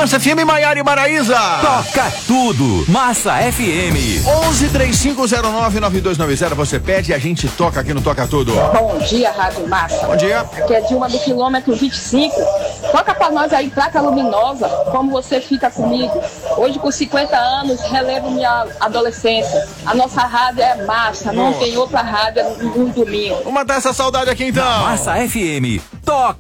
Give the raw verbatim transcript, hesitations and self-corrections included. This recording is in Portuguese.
Massa F M, Maiara e Maraísa. Toca tudo. Massa F M. onze três cinco zero nove nove dois nove zero. Você pede e a gente toca aqui no Toca Tudo. Bom dia, Rádio Massa. Bom dia. Aqui é Dilma do quilômetro vinte e cinco. Toca pra nós aí, Placa Luminosa, Como Você Fica Comigo. Hoje, com cinquenta anos, relevo minha adolescência. A nossa rádio é massa, não tem outra rádio no domingo. Vamos matar essa saudade aqui então. Massa F M. Toca